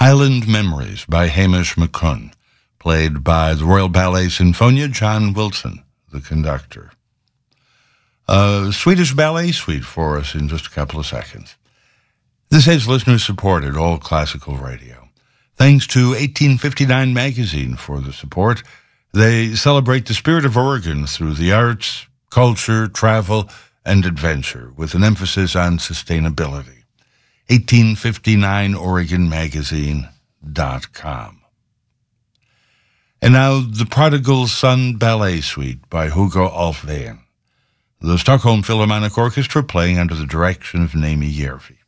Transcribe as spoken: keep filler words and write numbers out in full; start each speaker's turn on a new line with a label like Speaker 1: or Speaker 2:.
Speaker 1: Island Memories by Hamish McCunn, played by the Royal Ballet Sinfonia, John Wilson, the conductor. A Swedish ballet suite for us in just a couple of seconds. This is listener-supported, all classical radio. Thanks to eighteen fifty-nine Magazine for the support. They celebrate the spirit of Oregon through the arts, culture, travel, and adventure, with an emphasis on sustainability. eighteen fifty-nine Oregon Magazine dot com. And now, The Prodigal Son Ballet Suite by Hugo Alfvén. The Stockholm Philharmonic Orchestra playing under the direction of Naomi Järvi.